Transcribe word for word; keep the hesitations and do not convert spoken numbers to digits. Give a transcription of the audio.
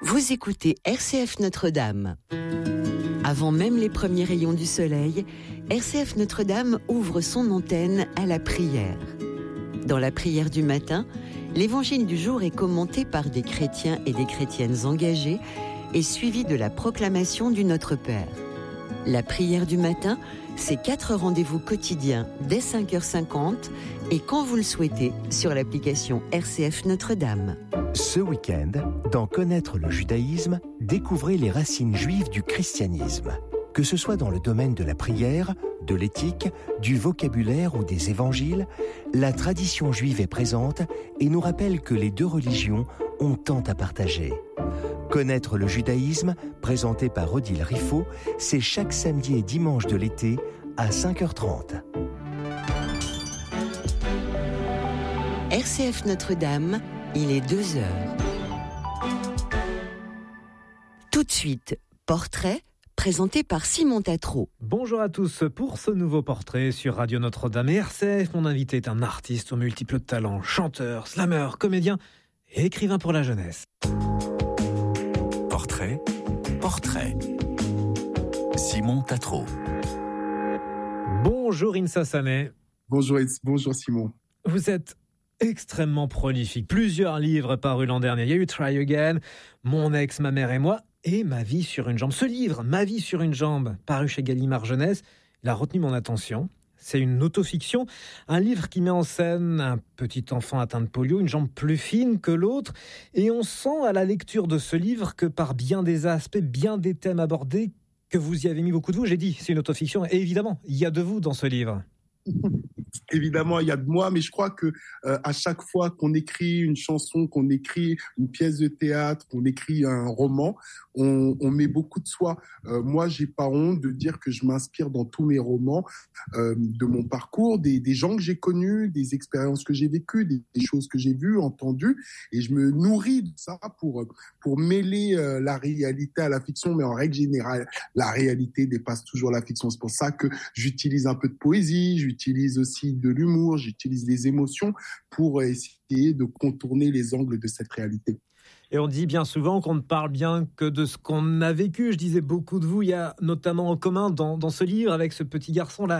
Vous écoutez R C F Notre-Dame. Avant même les premiers rayons du soleil, R C F Notre-Dame ouvre son antenne à la prière. Dans la prière du matin, l'évangile du jour est commenté par des chrétiens et des chrétiennes engagés et suivi de la proclamation du Notre Père. La prière du matin, c'est quatre rendez-vous quotidiens dès cinq heures cinquante et quand vous le souhaitez sur l'application R C F Notre-Dame. Ce week-end, dans Connaître le judaïsme, découvrez les racines juives du christianisme. Que ce soit dans le domaine de la prière, de l'éthique, du vocabulaire ou des évangiles, la tradition juive est présente et nous rappelle que les deux religions ont tant à partager. Connaître le judaïsme, présenté par Odile Riffaut, c'est chaque samedi et dimanche de l'été à cinq heures trente. R C F Notre-Dame, il est deux heures. Tout de suite, portrait présenté par Simon Tatro. Bonjour à tous pour ce nouveau portrait sur Radio Notre-Dame et R C F. Mon invité est un artiste aux multiples talents, chanteur, slameur, comédien et écrivain pour la jeunesse. Portrait, portrait. Simon Tatro. Bonjour Insa Sané. Bonjour, bonjour Simon. Vous êtes extrêmement prolifique. Plusieurs livres parus l'an dernier. Il y a eu Try Again, Mon ex, ma mère et moi et Ma vie sur une jambe. Ce livre, Ma vie sur une jambe, paru chez Gallimard Jeunesse, il a retenu mon attention. C'est une autofiction, un livre qui met en scène un petit enfant atteint de polio, une jambe plus fine que l'autre. Et on sent à la lecture de ce livre que par bien des aspects, bien des thèmes abordés, que vous y avez mis beaucoup de vous. J'ai dit, c'est une autofiction. Et évidemment, il y a de vous dans ce livre. Évidemment, il y a de moi, mais je crois que euh, à chaque fois qu'on écrit une chanson, qu'on écrit une pièce de théâtre, qu'on écrit un roman, on, on met beaucoup de soi. Euh, moi, j'ai pas honte de dire que je m'inspire dans tous mes romans euh, de mon parcours, des, des gens que j'ai connus, des expériences que j'ai vécues, des, des choses que j'ai vues, entendues, et je me nourris de ça pour pour mêler euh, la réalité à la fiction. Mais en règle générale, la réalité dépasse toujours la fiction. C'est pour ça que j'utilise un peu de poésie, j'utilise aussi de l'humour, j'utilise les émotions pour essayer de contourner les angles de cette réalité. Et on dit bien souvent qu'on ne parle bien que de ce qu'on a vécu. Je disais beaucoup de vous, il y a notamment en commun dans, dans ce livre avec ce petit garçon, la,